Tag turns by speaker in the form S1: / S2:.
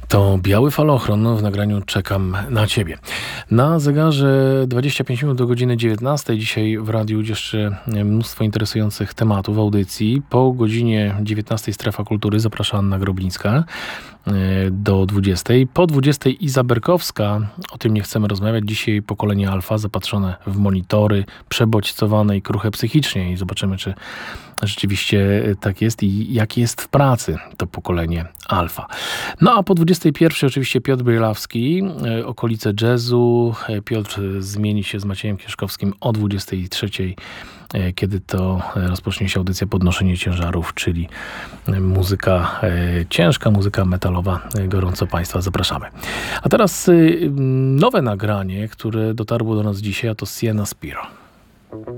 S1: To biały falochron w nagraniu Czekam na Ciebie. Na zegarze 25 minut do godziny 19. Dzisiaj w radiu jeszcze mnóstwo interesujących tematów, audycji. Po godzinie 19 Strefa Kultury zaprasza Anna Groblińska do 20. Po 20 Iza Berkowska. O tym nie chcemy rozmawiać. Dzisiaj pokolenie alfa zapatrzone w monitory, przebodźcowane i kruche psychicznie. I zobaczymy, czy rzeczywiście tak jest i jak jest w pracy to pokolenie alfa. No a po 21 oczywiście Piotr Bielawski, okolice jazzu. Piotr zmieni się z Maciejem Kieszkowskim o 23, kiedy to rozpocznie się audycja Podnoszenie ciężarów, czyli muzyka ciężka, muzyka metalowa. Gorąco Państwa zapraszamy. A teraz nowe nagranie, które dotarło do nas dzisiaj, a to Sienna Spiro.